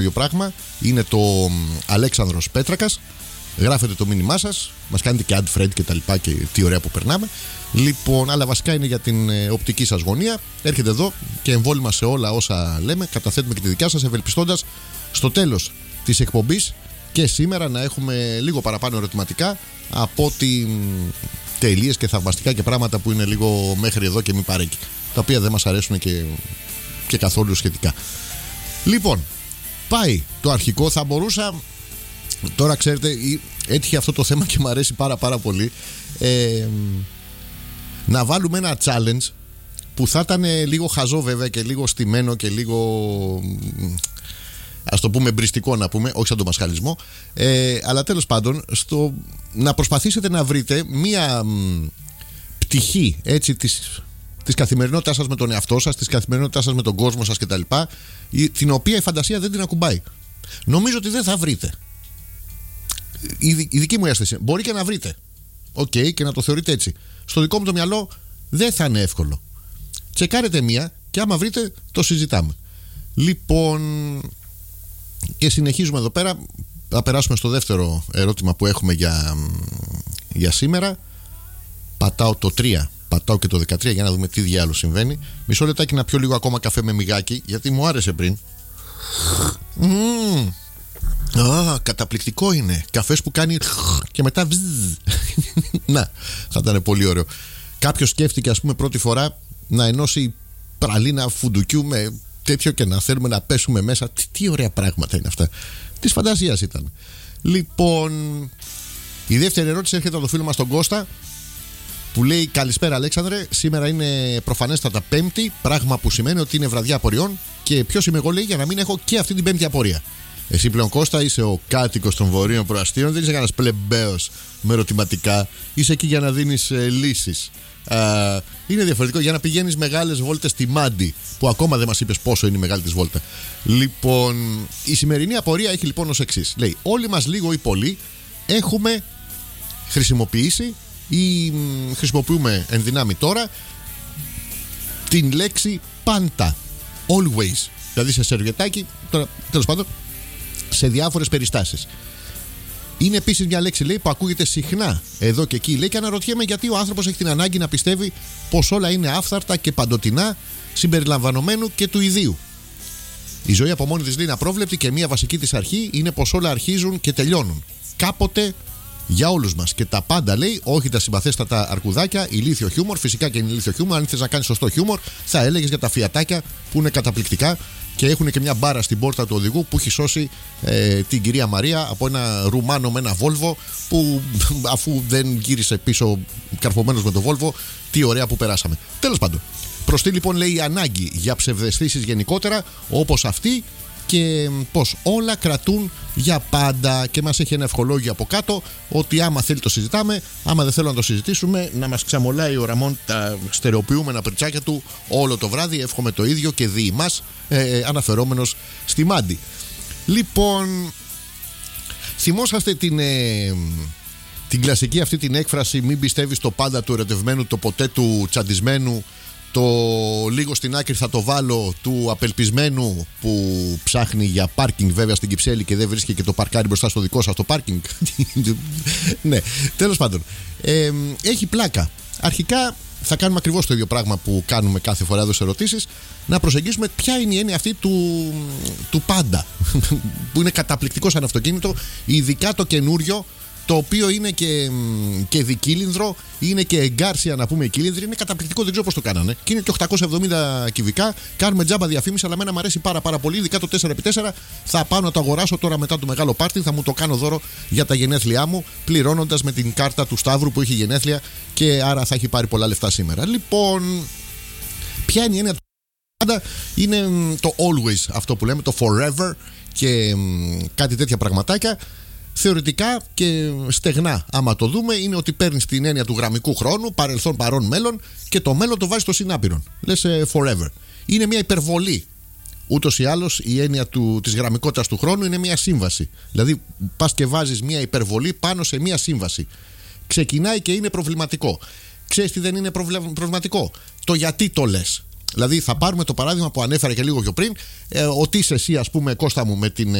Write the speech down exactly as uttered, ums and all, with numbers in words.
ίδιο πράγμα. Είναι το Αλέξανδρος Πέτρακας. Γράφετε το μήνυμά σας, μας κάνετε και add friend και τα λοιπά και τι ωραία που περνάμε. Λοιπόν, αλλά βασικά είναι για την ε, οπτική σας γωνία. Έρχεται εδώ και εμβόλυμα σε όλα όσα λέμε. Καταθέτουμε και τη δικιά σας, ευελπιστώντας στο τέλος της εκπομπής και σήμερα να έχουμε λίγο παραπάνω ερωτηματικά από ότι τελείες και θαυμαστικά και πράγματα που είναι λίγο μέχρι εδώ και μη παρέκει, τα οποία δεν μας αρέσουν και, και καθόλου σχετικά. Λοιπόν, πάει το αρχικό. Θα μπορούσα, τώρα ξέρετε, έτυχε αυτό το θέμα και μου αρέσει πάρα πάρα πολύ, ε, να βάλουμε ένα challenge που θα ήταν λίγο χαζό βέβαια και λίγο στημένο και λίγο, ας το πούμε, μπριστικό να πούμε, όχι σαν τον μασχαλισμό, ε, αλλά τέλος πάντων στο, να προσπαθήσετε να βρείτε μία μ, πτυχή έτσι της, της καθημερινότητάς σας με τον εαυτό σας, της καθημερινότητάς σας με τον κόσμο σας κτλ, την οποία η φαντασία δεν την ακουμπάει. Νομίζω ότι δεν θα βρείτε. Η, η δική μου αίσθηση. Μπορεί και να βρείτε. Οκ, okay, και να το θεωρείτε έτσι. Στο δικό μου το μυαλό δεν θα είναι εύκολο. Τσεκάρετε μία και άμα βρείτε το συζητάμε. Λοιπόν, και συνεχίζουμε εδώ πέρα. Θα περάσουμε στο δεύτερο ερώτημα που έχουμε για, για σήμερα. Πατάω το τρία, πατάω και το δεκατρία για να δούμε τι διάλογο συμβαίνει. Μισό λεπτάκι να πιω λίγο ακόμα καφέ με μυγάκι, γιατί μου άρεσε πριν. Mm. Α, καταπληκτικό είναι. Καφές που κάνει και μετά βζζ. Να, θα ήταν πολύ ωραίο. Κάποιος σκέφτηκε, ας πούμε, πρώτη φορά να ενώσει πραλίνα φουντουκιού με τέτοιο και να θέλουμε να πέσουμε μέσα. Τι, τι ωραία πράγματα είναι αυτά. Της φαντασίας ήταν. Λοιπόν, η δεύτερη ερώτηση έρχεται από το φίλο μας τον Κώστα, που λέει: καλησπέρα Αλέξανδρε, σήμερα είναι προφανέστατα Πέμπτη, πράγμα που σημαίνει ότι είναι βραδιά απορριών. Και ποιος είμαι εγώ, λέει, για να μην έχω και αυτή την Πέμπτη απορία. Εσύ πλέον, Κώστα, είσαι ο κάτοικος των βορείων προαστίων, δεν είσαι κανένας πλεμπαίος με ερωτηματικά. Είσαι εκεί για να δίνεις ε, λύσεις. Α, είναι διαφορετικό για να πηγαίνεις μεγάλες βόλτες στη Μάντι, που ακόμα δεν μας είπες πόσο είναι η μεγάλη της βόλτα. Λοιπόν, η σημερινή απορία έχει λοιπόν ως εξής. Λέει: όλοι μας λίγο ή πολύ έχουμε χρησιμοποιήσει ή μ, χρησιμοποιούμε εν δυνάμει τώρα την λέξη πάντα. Always. Δηλαδή σε σερβιετάκι, τώρα τέλος πάντων, σε διάφορες περιστάσεις. Είναι επίσης μια λέξη, λέει, που ακούγεται συχνά εδώ και εκεί, λέει, και αναρωτιέμαι γιατί ο άνθρωπος έχει την ανάγκη να πιστεύει πως όλα είναι άφθαρτα και παντοτινά, συμπεριλαμβανομένου και του ιδίου. Η ζωή από μόνη της, λέει, είναι απρόβλεπτη και μια βασική της αρχή είναι πως όλα αρχίζουν και τελειώνουν. Κάποτε για όλους μας. Και τα πάντα, λέει, όχι τα συμπαθέστατα αρκουδάκια, ηλίθιο χιούμορ, φυσικά και είναι ηλίθιο χιούμορ. Αν θες να κάνεις σωστό χιούμορ, θα έλεγες για τα φιατάκια που είναι καταπληκτικά και έχουν και μια μπάρα στην πόρτα του οδηγού που έχει σώσει ε, την κυρία Μαρία από ένα Ρουμάνο με ένα Βόλβο, που αφού δεν γύρισε πίσω καρφωμένος με το Βόλβο, τι ωραία που περάσαμε. Τέλος πάντων, προς τι λοιπόν, λέει, η ανάγκη για ψευδαισθήσεις γενικότερα όπως αυτή, και πως όλα κρατούν για πάντα. Και μας έχει ένα ευχολόγιο από κάτω ότι άμα θέλει το συζητάμε, άμα δεν θέλω να το συζητήσουμε, να μας ξαμολάει ο Ραμόν τα στερεοποιούμενα πριτσάκια του όλο το βράδυ. Εύχομαι το ίδιο και δι' μας, ε, αναφερόμενος στη Μάντι. Λοιπόν, θυμόσαστε την, ε, την κλασική αυτή την έκφραση: μην πιστεύεις το πάντα του ερωτευμένου, το ποτέ του τσαντισμένου, το λίγο στην άκρη θα το βάλω του απελπισμένου που ψάχνει για πάρκινγκ βέβαια στην Κυψέλη και δεν βρίσκει και το παρκάρι μπροστά στο δικό σας το πάρκινγκ. Ναι, τέλος πάντων, ε, έχει πλάκα. Αρχικά θα κάνουμε ακριβώς το ίδιο πράγμα που κάνουμε κάθε φορά εδώ σε ερωτήσεις, να προσεγγίσουμε ποια είναι η έννοια αυτή του, του πάντα, που είναι καταπληκτικό σαν αυτοκίνητο, ειδικά το καινούριο, το οποίο είναι και, και δικύλινδρο, είναι και εγκάρσια να πούμε οι κύλινδροι, είναι καταπληκτικό, δεν ξέρω πώς το κάνανε. Και είναι και οκτακόσια εβδομήντα κυβικά, κάνουμε τζάμπα διαφήμιση, αλλά εμένα μου αρέσει πάρα πάρα πολύ, ειδικά το τέσσερα επί τέσσερα. Θα πάω να το αγοράσω τώρα μετά το μεγάλο πάρτι, θα μου το κάνω δώρο για τα γενέθλιά μου, πληρώνοντας με την κάρτα του Σταύρου που έχει γενέθλια, και άρα θα έχει πάρει πολλά λεφτά σήμερα. Λοιπόν, ποια είναι η έννοια του πάντα? Είναι το always, αυτό που λέμε, το forever και κάτι τέτοια πραγματάκια. Θεωρητικά και στεγνά, άμα το δούμε, είναι ότι παίρνεις την έννοια του γραμμικού χρόνου, παρελθόν, παρόν, μέλλον, και το μέλλον το βάζεις στο συνάπειρον. Λες ε, forever. Είναι μια υπερβολή. Ούτως ή άλλως η έννοια του, της γραμμικότητας του χρόνου είναι μια σύμβαση. Δηλαδή πας και βάζεις μια υπερβολή πάνω σε μια σύμβαση. Ξεκινάει και είναι προβληματικό. Ξέρεις τι δεν είναι προβληματικό? Το γιατί το λες. Δηλαδή, θα πάρουμε το παράδειγμα που ανέφερα και λίγο πιο πριν, ε, ότι είσαι εσύ, ας πούμε, Κώστα μου, με την